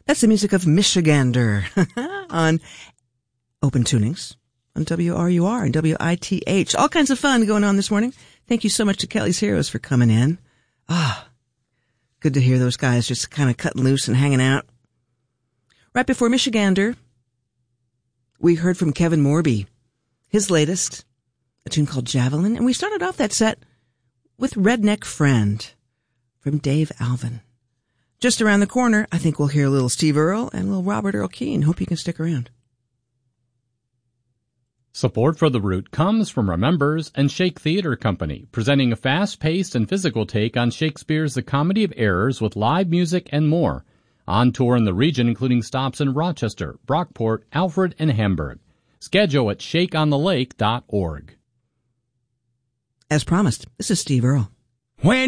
That's the music of Michigander on Open Tunings on WRUR and WITH. All kinds of fun going on this morning. Thank you so much to Kelly's Heroes for coming in. Good to hear those guys just kind of cutting loose and hanging out. Right before Michigander, we heard from Kevin Morby, his latest, a tune called Javelin, and we started off that set with Redneck Friend from Dave Alvin. Just around the corner, I think we'll hear a little Steve Earle and a little Robert Earl Keen. Hope you can stick around. Support for The Root comes from Remembers and Shake Theater Company, presenting a fast-paced and physical take on Shakespeare's The Comedy of Errors with live music and more. On tour in the region, including stops in Rochester, Brockport, Alfred, and Hamburg. Schedule at shakeonthelake.org. As promised, this is Steve Earle. When